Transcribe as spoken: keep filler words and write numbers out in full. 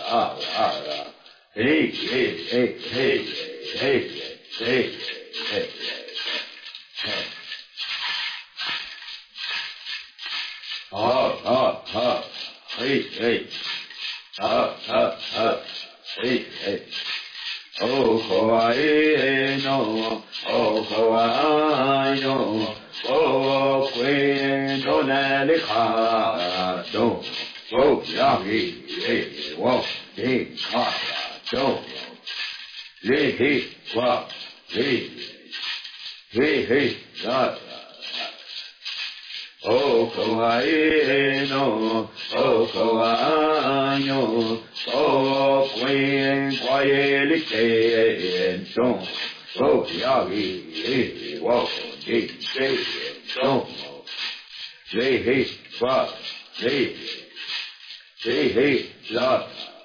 ah, ah, ah. Hey, hey, hey, hey, hey, hey, hey, hey. Ah, ah, ah. Hey, hey. Ah, ah, ah. Hey, hey. Oh, Hawaii, no. Oh, Hawaii, no. Oh, Queen, no, Nalika, no. Oh, Yagi, hey, walk, hey, ah, no. Hey, hey, walk, hey, hey, hey, ah. Oh, Hawaii, no. Oh, Hawaii, no. Oh, Queen, quietly say, don't. Oh, Yagi, hey, walk, hey, say, don't. Hey, hey, fuck, hey, hey, hey, love.